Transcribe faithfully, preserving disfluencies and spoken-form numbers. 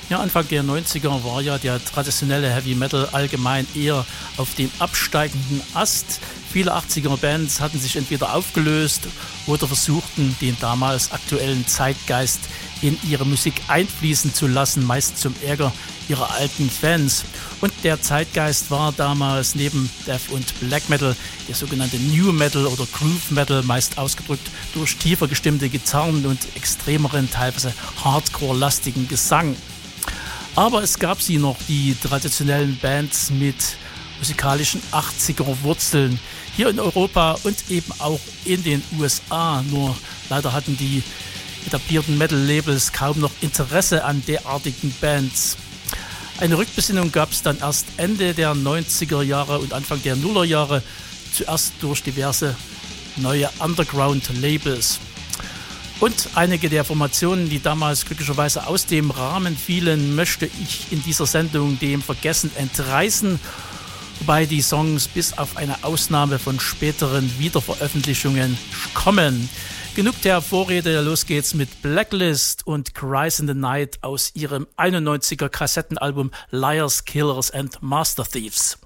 Ja, Anfang der neunziger war ja der traditionelle Heavy Metal allgemein eher auf dem absteigenden Ast. Viele achtziger-Bands hatten sich entweder aufgelöst oder versuchten, den damals aktuellen Zeitgeist in ihre Musik einfließen zu lassen, meist zum Ärger ihrer alten Fans. Und der Zeitgeist war damals neben Death und Black Metal der sogenannte New Metal oder Groove Metal, meist ausgedrückt durch tiefer gestimmte Gitarren und extremeren, teilweise Hardcore-lastigen Gesang. Aber es gab sie noch, die traditionellen Bands mit musikalischen achtziger-Wurzeln, hier in Europa und eben auch in den U S A. Nur leider hatten die etablierten Metal-Labels kaum noch Interesse an derartigen Bands. Eine Rückbesinnung gab es dann erst Ende der neunziger Jahre und Anfang der Nullerjahre, zuerst durch diverse neue Underground-Labels. Und einige der Formationen, die damals glücklicherweise aus dem Rahmen fielen, möchte ich in dieser Sendung dem Vergessen entreißen, wobei die Songs bis auf eine Ausnahme von späteren Wiederveröffentlichungen kommen. Genug der Vorrede, los geht's mit Blacklist und Cries in the Night aus ihrem einundneunziger Kassettenalbum Liars, Killers and Master Thieves.